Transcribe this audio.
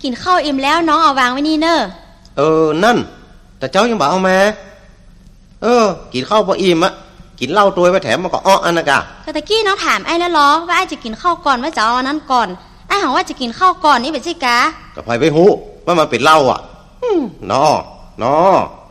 กินข้าวอิ่มแล้วน้องเอาวางไว้นี่เนอะนั่นแต่เจ้ายังบอกเอามากินข้าวพออิ่มอะกินเหล้าตัวไปแถมมันก็อ้ออันนะกะก็ตะกี้น้องถามไอ้แล้วล้อว่าไอ้จะกินข้าวก่อนว่าจะเอาอันนั้นก่อนไอ้หาว่าจะกินข้าวก่อนนี่เป็นสิกะก็ไปหูว่ามันเป็นเหล้าอ่ะนอ